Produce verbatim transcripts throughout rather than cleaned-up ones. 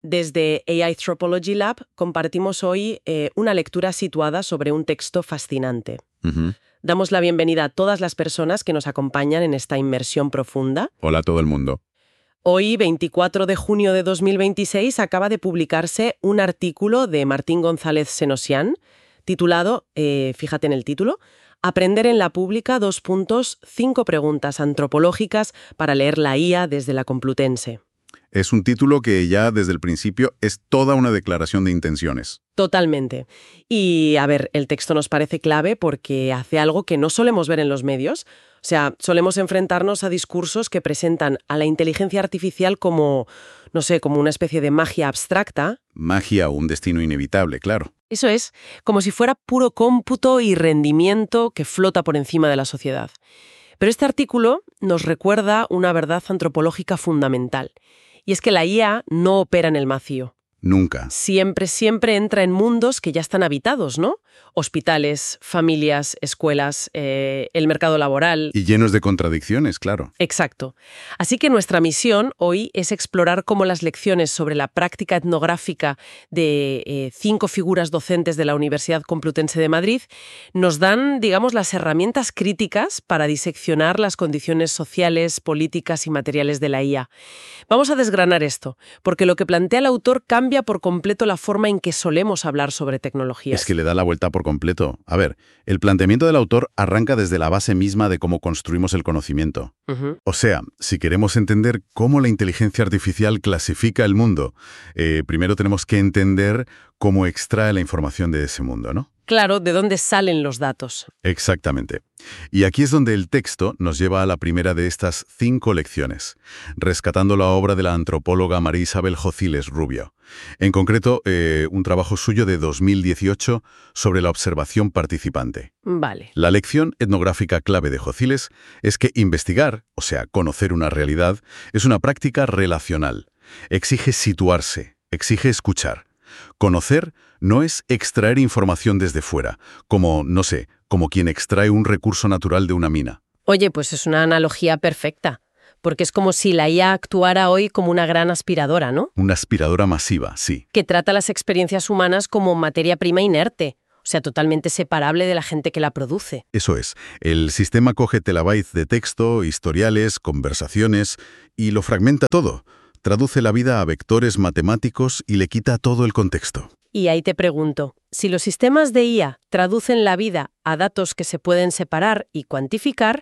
Desde A I Anthropology Lab compartimos hoy eh, una lectura situada sobre un texto fascinante. Uh-huh. Damos la bienvenida a todas las personas que nos acompañan en esta inmersión profunda. Hola a todo el mundo. Hoy, veinticuatro de junio de dos mil veintiséis, acaba de publicarse un artículo de Martín González Senosian, titulado, eh, fíjate en el título, Aprender en la pública, dos puntos, cinco preguntas antropológicas para leer la I A desde la Complutense. Es un título que ya desde el principio es toda una declaración de intenciones. Totalmente. Y, a ver, el texto nos parece clave porque hace algo que no solemos ver en los medios. O sea, solemos enfrentarnos a discursos que presentan a la inteligencia artificial como, no sé, como una especie de magia abstracta. Magia o un destino inevitable, claro. Eso es, como si fuera puro cómputo y rendimiento que flota por encima de la sociedad. Pero este artículo nos recuerda una verdad antropológica fundamental. Y es que la I A no opera en el vacío. Nunca. Siempre, siempre entra en mundos que ya están habitados, ¿no? Hospitales, familias, escuelas, eh, el mercado laboral. Y llenos de contradicciones, claro. Exacto. Así que nuestra misión hoy es explorar cómo las lecciones sobre la práctica etnográfica de eh, cinco figuras docentes de la Universidad Complutense de Madrid nos dan, digamos, las herramientas críticas para diseccionar las condiciones sociales, políticas y materiales de la I A. Vamos a desgranar esto, porque lo que plantea el autor cambia por completo la forma en que solemos hablar sobre tecnologías. Es que le da la vuelta por completo. A ver, el planteamiento del autor arranca desde la base misma de cómo construimos el conocimiento. Uh-huh. O sea, si queremos entender cómo la inteligencia artificial clasifica el mundo, eh, primero tenemos que entender cómo extrae la información de ese mundo, ¿no? Claro, ¿de dónde salen los datos? Exactamente. Y aquí es donde el texto nos lleva a la primera de estas cinco lecciones, rescatando la obra de la antropóloga María Isabel Jociles Rubio. En concreto, eh, un trabajo suyo de dos mil dieciocho sobre la observación participante. Vale. La lección etnográfica clave de Jociles es que investigar, o sea, conocer una realidad, es una práctica relacional. Exige situarse, exige escuchar. Conocer no es extraer información desde fuera, como, no sé, como quien extrae un recurso natural de una mina. Oye, pues es una analogía perfecta, porque es como si la I A actuara hoy como una gran aspiradora, ¿no? Una aspiradora masiva, sí. Que trata las experiencias humanas como materia prima inerte, o sea, totalmente separable de la gente que la produce. Eso es. El sistema coge terabytes de texto, historiales, conversaciones, y lo fragmenta todo. Traduce la vida a vectores matemáticos y le quita todo el contexto. Y ahí te pregunto, si los sistemas de I A traducen la vida a datos que se pueden separar y cuantificar,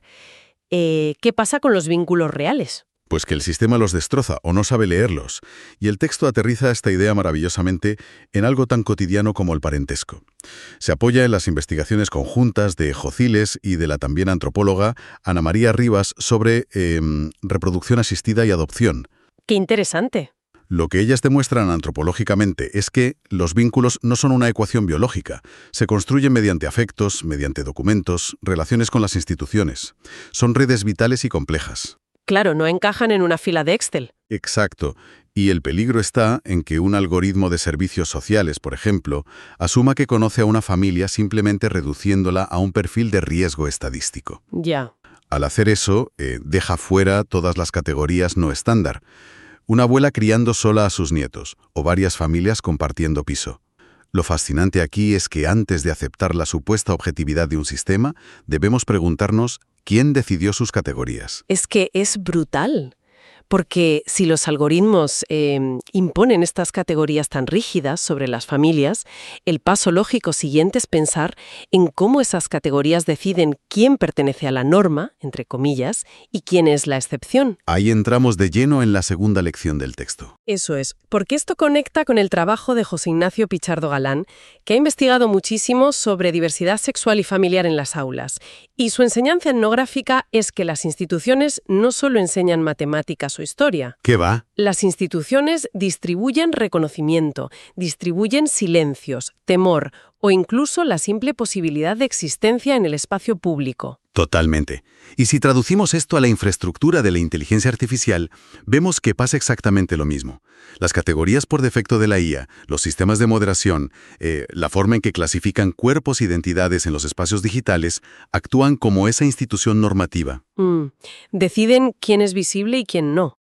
eh, ¿qué pasa con los vínculos reales? Pues que el sistema los destroza o no sabe leerlos. Y el texto aterriza esta idea maravillosamente en algo tan cotidiano como el parentesco. Se apoya en las investigaciones conjuntas de Jociles y de la también antropóloga Ana María Rivas sobre eh, reproducción asistida y adopción. ¡Qué interesante! Lo que ellas demuestran antropológicamente es que los vínculos no son una ecuación biológica. Se construyen mediante afectos, mediante documentos, relaciones con las instituciones. Son redes vitales y complejas. Claro, no encajan en una fila de Excel. Exacto. Y el peligro está en que un algoritmo de servicios sociales, por ejemplo, asuma que conoce a una familia simplemente reduciéndola a un perfil de riesgo estadístico. Ya. Al hacer eso, eh, deja fuera todas las categorías no estándar. Una abuela criando sola a sus nietos, o varias familias compartiendo piso. Lo fascinante aquí es que antes de aceptar la supuesta objetividad de un sistema, debemos preguntarnos quién decidió sus categorías. Es que es brutal. Porque si los algoritmos eh, imponen estas categorías tan rígidas sobre las familias, el paso lógico siguiente es pensar en cómo esas categorías deciden quién pertenece a la norma, entre comillas, y quién es la excepción. Ahí entramos de lleno en la segunda lección del texto. Eso es, porque esto conecta con el trabajo de José Ignacio Pichardo Galán, que ha investigado muchísimo sobre diversidad sexual y familiar en las aulas. Y su enseñanza etnográfica es que las instituciones no solo enseñan matemáticas o historia. ¿Qué va? Las instituciones distribuyen reconocimiento, distribuyen silencios, temor o incluso la simple posibilidad de existencia en el espacio público. Totalmente. Y si traducimos esto a la infraestructura de la inteligencia artificial, vemos que pasa exactamente lo mismo. Las categorías por defecto de la I A, los sistemas de moderación, eh, la forma en que clasifican cuerpos e identidades en los espacios digitales, actúan como esa institución normativa. Mm. Deciden quién es visible y quién no.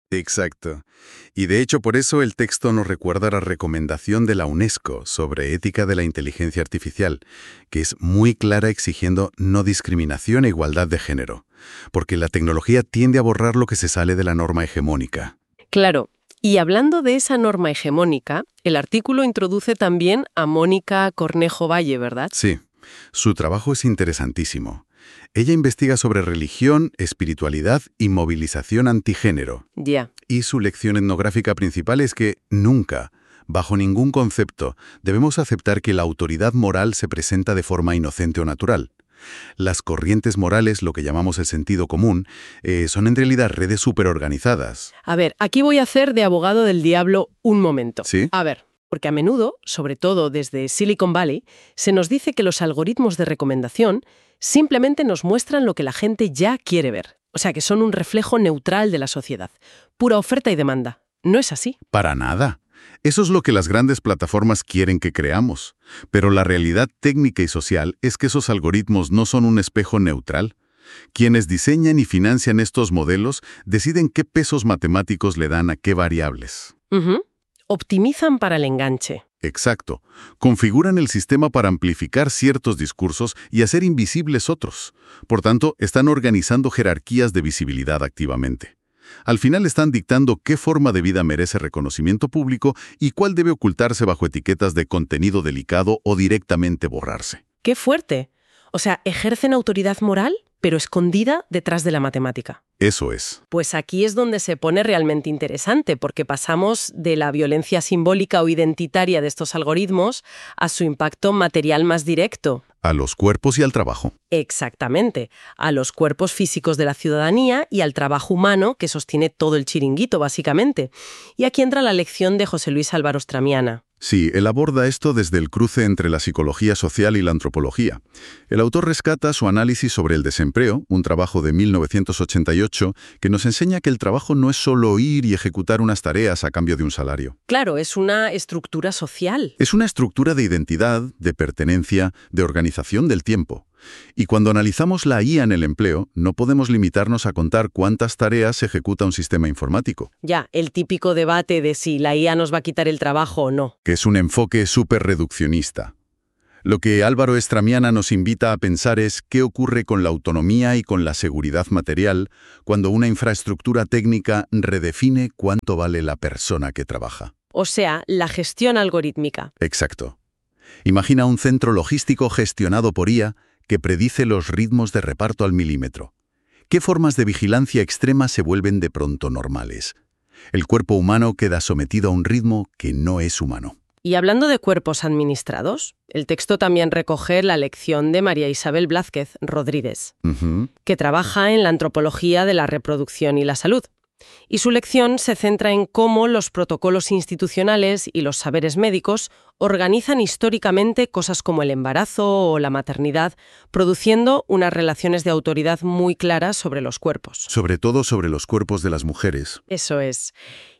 Exacto. Y de hecho por eso el texto nos recuerda la recomendación de la UNESCO sobre ética de la inteligencia artificial, que es muy clara exigiendo no discriminación e igualdad de género, porque la tecnología tiende a borrar lo que se sale de la norma hegemónica. Claro. Y hablando de esa norma hegemónica, el artículo introduce también a Mónica Cornejo Valle, ¿verdad? Sí, su trabajo es interesantísimo. Ella investiga sobre religión, espiritualidad y movilización antigénero. Ya. Y su lección etnográfica principal es que nunca, bajo ningún concepto, debemos aceptar que la autoridad moral se presenta de forma inocente o natural. Las corrientes morales, lo que llamamos el sentido común, eh, son en realidad redes superorganizadas. A ver, aquí voy a hacer de abogado del diablo un momento. ¿Sí? A ver, porque a menudo, sobre todo desde Silicon Valley, se nos dice que los algoritmos de recomendación simplemente nos muestran lo que la gente ya quiere ver. O sea, que son un reflejo neutral de la sociedad. Pura oferta y demanda. ¿No es así? Para nada. Eso es lo que las grandes plataformas quieren que creamos. Pero la realidad técnica y social es que esos algoritmos no son un espejo neutral. Quienes diseñan y financian estos modelos deciden qué pesos matemáticos le dan a qué variables. Uh-huh. Optimizan para el enganche. Exacto. Configuran el sistema para amplificar ciertos discursos y hacer invisibles otros. Por tanto, están organizando jerarquías de visibilidad activamente. Al final están dictando qué forma de vida merece reconocimiento público y cuál debe ocultarse bajo etiquetas de contenido delicado o directamente borrarse. ¡Qué fuerte! O sea, ejercen autoridad moral, pero escondida detrás de la matemática. Eso es. Pues aquí es donde se pone realmente interesante, porque pasamos de la violencia simbólica o identitaria de estos algoritmos a su impacto material más directo. A los cuerpos y al trabajo. Exactamente, a los cuerpos físicos de la ciudadanía y al trabajo humano que sostiene todo el chiringuito, básicamente. Y aquí entra la lección de José Luis Álvaro Stramiana. Sí, él aborda esto desde el cruce entre la psicología social y la antropología. El autor rescata su análisis sobre el desempleo, un trabajo de mil novecientos ochenta y ocho, que nos enseña que el trabajo no es solo ir y ejecutar unas tareas a cambio de un salario. Claro, es una estructura social. Es una estructura de identidad, de pertenencia, de organización del tiempo. Y cuando analizamos la I A en el empleo, no podemos limitarnos a contar cuántas tareas ejecuta un sistema informático. Ya, el típico debate de si la I A nos va a quitar el trabajo o no. Que es un enfoque súper reduccionista. Lo que Álvaro Stramiana nos invita a pensar es qué ocurre con la autonomía y con la seguridad material cuando una infraestructura técnica redefine cuánto vale la persona que trabaja. O sea, la gestión algorítmica. Exacto. Imagina un centro logístico gestionado por I A que predice los ritmos de reparto al milímetro. ¿Qué formas de vigilancia extrema se vuelven de pronto normales? El cuerpo humano queda sometido a un ritmo que no es humano. Y hablando de cuerpos administrados, el texto también recoge la lección de María Isabel Blázquez Rodríguez, Uh-huh. que trabaja en la antropología de la reproducción y la salud. Y su lección se centra en cómo los protocolos institucionales y los saberes médicos organizan históricamente cosas como el embarazo o la maternidad, produciendo unas relaciones de autoridad muy claras sobre los cuerpos. Sobre todo sobre los cuerpos de las mujeres. Eso es.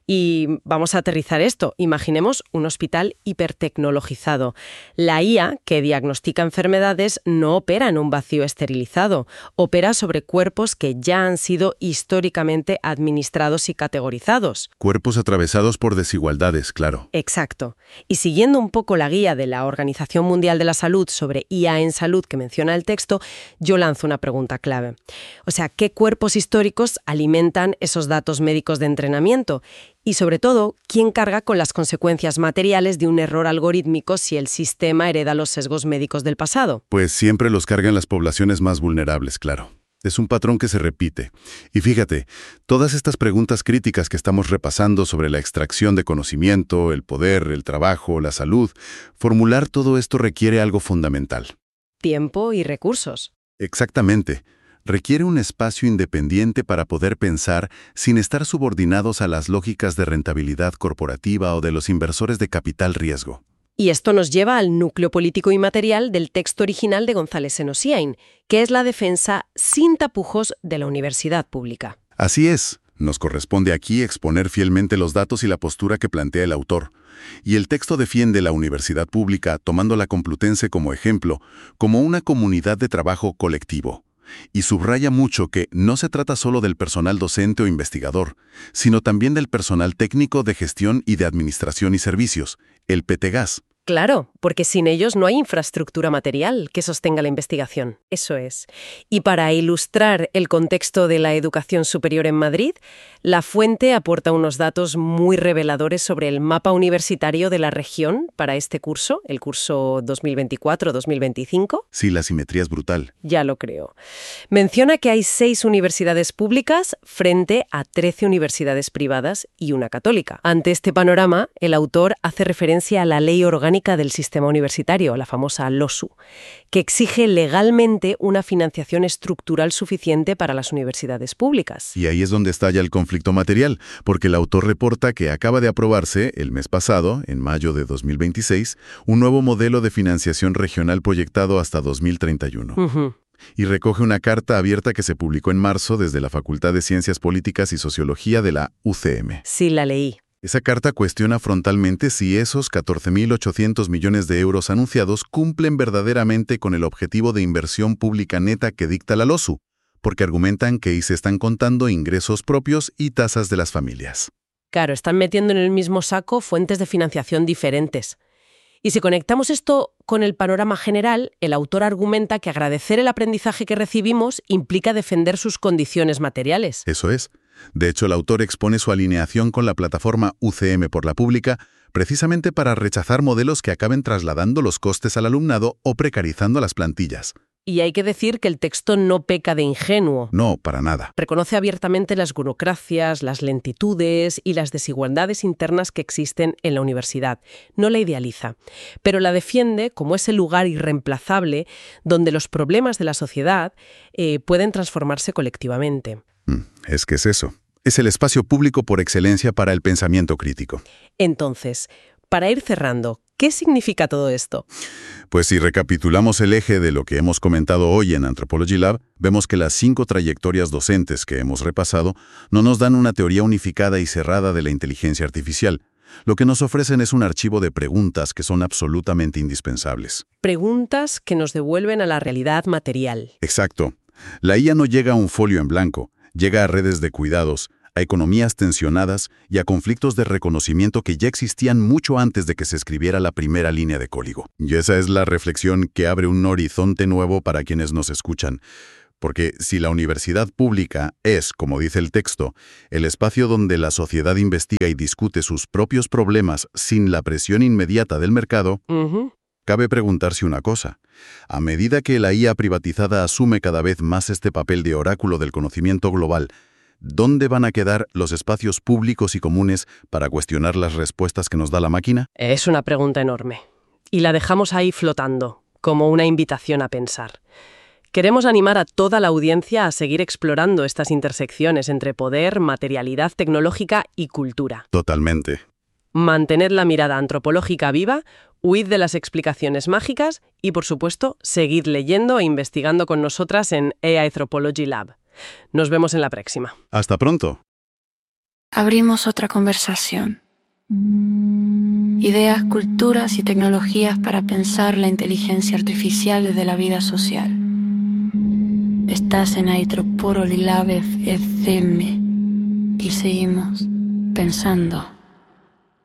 Y vamos a aterrizar esto. Imaginemos un hospital hipertecnologizado. La I A, que diagnostica enfermedades, no opera en un vacío esterilizado. Opera sobre cuerpos que ya han sido históricamente administrados y categorizados. Cuerpos atravesados por desigualdades, claro. Exacto. Y siguiendo un poco la guía de la Organización Mundial de la Salud sobre I A en salud que menciona el texto, yo lanzo una pregunta clave. O sea, ¿qué cuerpos históricos alimentan esos datos médicos de entrenamiento? Y sobre todo, ¿quién carga con las consecuencias materiales de un error algorítmico si el sistema hereda los sesgos médicos del pasado? Pues siempre los cargan las poblaciones más vulnerables, claro. Es un patrón que se repite. Y fíjate, todas estas preguntas críticas que estamos repasando sobre la extracción de conocimiento, el poder, el trabajo, la salud, formular todo esto requiere algo fundamental. Tiempo y recursos. Exactamente. Requiere un espacio independiente para poder pensar sin estar subordinados a las lógicas de rentabilidad corporativa o de los inversores de capital riesgo. Y esto nos lleva al núcleo político y material del texto original de González Enosiain, que es la defensa sin tapujos de la universidad pública. Así es. Nos corresponde aquí exponer fielmente los datos y la postura que plantea el autor. Y el texto defiende la universidad pública tomando la Complutense como ejemplo, como una comunidad de trabajo colectivo. Y subraya mucho que no se trata solo del personal docente o investigador, sino también del personal técnico de gestión y de administración y servicios, el P T G A S. Claro, porque sin ellos no hay infraestructura material que sostenga la investigación. Eso es. Y para ilustrar el contexto de la educación superior en Madrid, la fuente aporta unos datos muy reveladores sobre el mapa universitario de la región para este curso, el curso dos mil veinticuatro dos mil veinticinco. Sí, la simetría es brutal. Ya lo creo. Menciona que hay seis universidades públicas frente a trece universidades privadas y una católica. Ante este panorama, el autor hace referencia a la Ley Orgánica del Sistema Universitario, la famosa LOSU, que exige legalmente una financiación estructural suficiente para las universidades públicas. Y ahí es donde estalla el conflicto material, porque el autor reporta que acaba de aprobarse, el mes pasado, en mayo de dos mil veintiséis, un nuevo modelo de financiación regional proyectado hasta dos mil treinta y uno. Uh-huh. Y recoge una carta abierta que se publicó en marzo desde la Facultad de Ciencias Políticas y Sociología de la U C M. Sí, la leí. Esa carta cuestiona frontalmente si esos catorce mil ochocientos millones de euros anunciados cumplen verdaderamente con el objetivo de inversión pública neta que dicta la LOSU, porque argumentan que ahí se están contando ingresos propios y tasas de las familias. Claro, están metiendo en el mismo saco fuentes de financiación diferentes. Y si conectamos esto con el panorama general, el autor argumenta que agradecer el aprendizaje que recibimos implica defender sus condiciones materiales. Eso es. De hecho, el autor expone su alineación con la plataforma U C M por la Pública precisamente para rechazar modelos que acaben trasladando los costes al alumnado o precarizando las plantillas. Y hay que decir que el texto no peca de ingenuo. No, para nada. Reconoce abiertamente las burocracias, las lentitudes y las desigualdades internas que existen en la universidad. No la idealiza, pero la defiende como ese lugar irreemplazable donde los problemas de la sociedad eh, pueden transformarse colectivamente. Es que es eso. Es el espacio público por excelencia para el pensamiento crítico. Entonces, para ir cerrando, ¿qué significa todo esto? Pues si recapitulamos el eje de lo que hemos comentado hoy en Anthropology Lab, vemos que las cinco trayectorias docentes que hemos repasado no nos dan una teoría unificada y cerrada de la inteligencia artificial. Lo que nos ofrecen es un archivo de preguntas que son absolutamente indispensables. Preguntas que nos devuelven a la realidad material. Exacto. La I A no llega a un folio en blanco, llega a redes de cuidados, a economías tensionadas y a conflictos de reconocimiento que ya existían mucho antes de que se escribiera la primera línea de código. Y esa es la reflexión que abre un horizonte nuevo para quienes nos escuchan. Porque si la universidad pública es, como dice el texto, el espacio donde la sociedad investiga y discute sus propios problemas sin la presión inmediata del mercado, Uh-huh. cabe preguntarse una cosa. A medida que la I A privatizada asume cada vez más este papel de oráculo del conocimiento global, ¿dónde van a quedar los espacios públicos y comunes para cuestionar las respuestas que nos da la máquina? Es una pregunta enorme. Y la dejamos ahí flotando, como una invitación a pensar. Queremos animar a toda la audiencia a seguir explorando estas intersecciones entre poder, materialidad tecnológica y cultura. Totalmente. Mantened la mirada antropológica viva, huid de las explicaciones mágicas y, por supuesto, seguid leyendo e investigando con nosotras en A I Anthropology Lab. Nos vemos en la próxima. Hasta pronto. Abrimos otra conversación. Ideas, culturas y tecnologías para pensar la inteligencia artificial desde la vida social. Estás en Anthropology Lab F M y seguimos pensando.